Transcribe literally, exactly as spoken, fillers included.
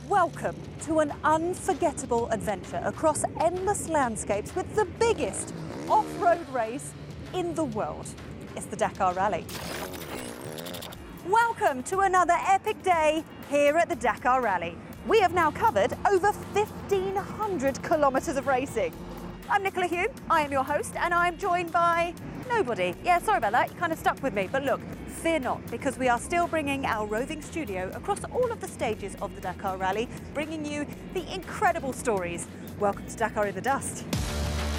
Welcome to an unforgettable adventure across endless landscapes with the biggest off-road race in the world. It's the Dakar Rally. Welcome to another epic day here at the Dakar Rally. We have now covered over fifteen hundred kilometres of racing. I'm Nicola Hume, I am your host, and I'm joined by nobody. Yeah, sorry about that, you kind of stuck with me, but look, fear not, because we are still bringing our roving studio across all of the stages of the Dakar Rally, bringing you the incredible stories. Welcome to Dakar in the Dust.